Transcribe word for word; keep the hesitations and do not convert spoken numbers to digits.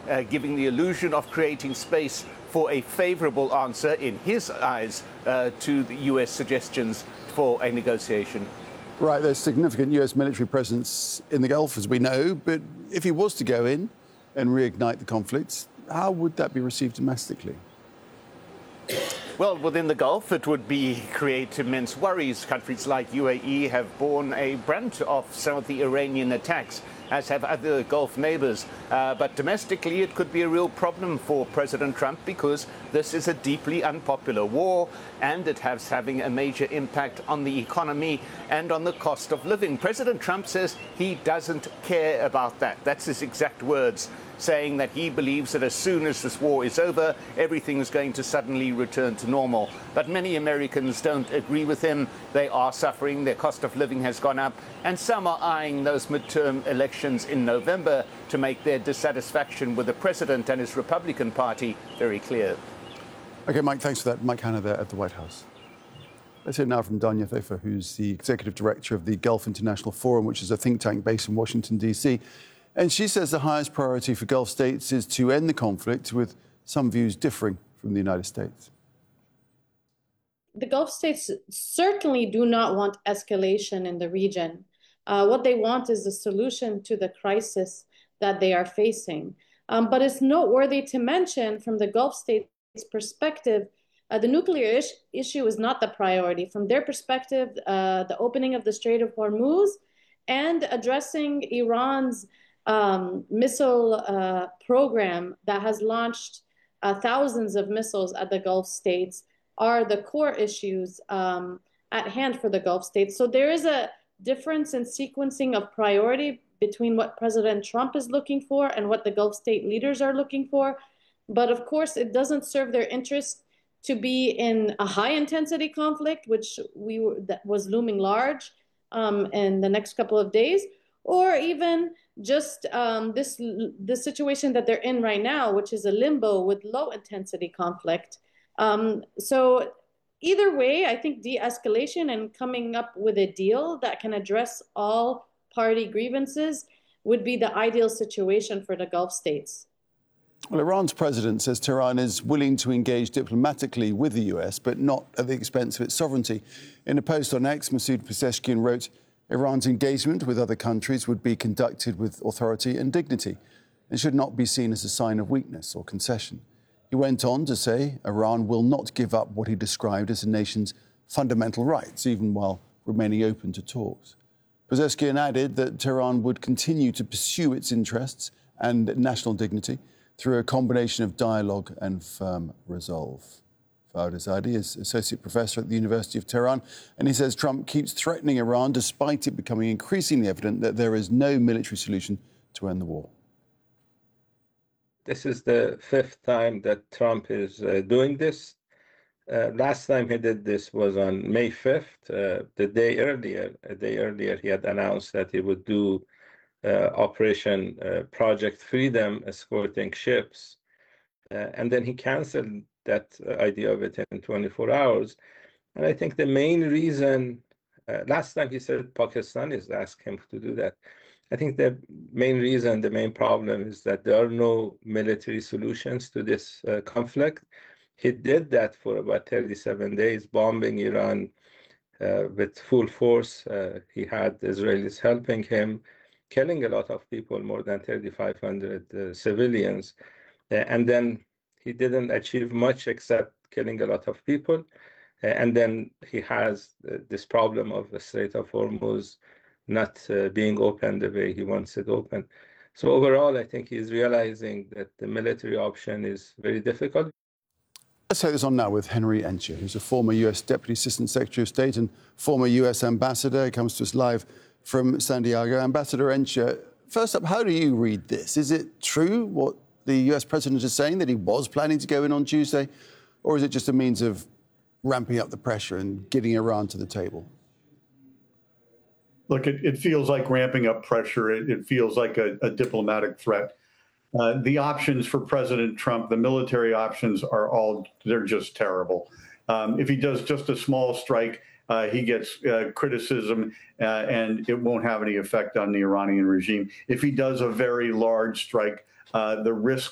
uh, giving the illusion of creating space for a favorable answer, in his eyes, uh, to the U S suggestions for a negotiation. Right, there's significant U S military presence in the Gulf, as we know, but if he was to go in and reignite the conflict, how would that be received domestically? Well, within the Gulf, it would be create immense worries. Countries like U A E have borne a brunt of some of the Iranian attacks, as have other Gulf neighbors. Uh, but domestically, it could be a real problem for President Trump because this is a deeply unpopular war and it has having a major impact on the economy and on the cost of living. President Trump says he doesn't care about that. That's his exact words, saying that he believes that as soon as this war is over, everything is going to suddenly return to normal. But many Americans don't agree with him. They are suffering. Their cost of living has gone up. And some are eyeing those midterm elections in November to make their dissatisfaction with the president and his Republican Party very clear. OK, Mike, thanks for that. Mike Hanna there at the White House. Let's hear now from Danya Thefa, who's the executive director of the Gulf International Forum, which is a think tank based in Washington, D C. And she says the highest priority for Gulf states is to end the conflict, with some views differing from the United States. The Gulf states certainly do not want escalation in the region. Uh, what they want is a solution to the crisis that they are facing. Um, but it's noteworthy to mention, from the Gulf states' perspective, uh, the nuclear is issue is not the priority. From their perspective, uh, the opening of the Strait of Hormuz and addressing Iran's Um, missile uh, program that has launched uh, thousands of missiles at the Gulf states are the core issues um, at hand for the Gulf states. So there is a difference in sequencing of priority between what President Trump is looking for and what the Gulf state leaders are looking for. But of course, it doesn't serve their interest to be in a high intensity conflict, which we were, that was looming large um, in the next couple of days, or even just um, this the situation that they're in right now, which is a limbo with low intensity conflict. Um, so either way, I think de-escalation and coming up with a deal that can address all party grievances would be the ideal situation for the Gulf states. Well, Iran's president says Tehran is willing to engage diplomatically with the U S, but not at the expense of its sovereignty. In a post on X, Masoud Pezeshkian wrote, Iran's engagement with other countries would be conducted with authority and dignity and should not be seen as a sign of weakness or concession. He went on to say Iran will not give up what he described as a nation's fundamental rights, even while remaining open to talks. Pezeshkian added that Tehran would continue to pursue its interests and national dignity through a combination of dialogue and firm resolve. Fawad Azadi is Associate Professor at the University of Tehran, and he says Trump keeps threatening Iran despite it becoming increasingly evident that there is no military solution to end the war. This is the fifth time that Trump is uh, doing this. Uh, last time he did this was on May fifth. Uh, the day earlier, a day earlier, he had announced that he would do uh, Operation uh, Project Freedom, escorting ships. Uh, and then he canceled that idea of it in twenty-four hours. And I think the main reason, uh, last time he said Pakistanis asked him to do that. I think the main reason, the main problem is that there are no military solutions to this uh, conflict. He did that for about thirty-seven days, bombing Iran uh, with full force. Uh, he had Israelis helping him, killing a lot of people, more than thirty-five hundred uh, civilians. Uh, and then he didn't achieve much except killing a lot of people. Uh, and then he has uh, this problem of the Strait of Hormuz not uh, being open the way he wants it open. So overall, I think he's realizing that the military option is very difficult. Let's take this on now with Henry Ensher, who's a former U S Deputy Assistant Secretary of State and former U S Ambassador. He comes to us live from San Diego. Ambassador Ensher, first up, how do you read this? Is it true what the U S President is saying, that he was planning to go in on Tuesday, or is it just a means of ramping up the pressure and getting Iran to the table? Look, it, it feels like ramping up pressure. It, it feels like a, a diplomatic threat. Uh, the options for President Trump, the military options, are all, they're just terrible. Um, if he does just a small strike, uh, he gets uh, criticism uh, and it won't have any effect on the Iranian regime. If he does a very large strike, uh, the risk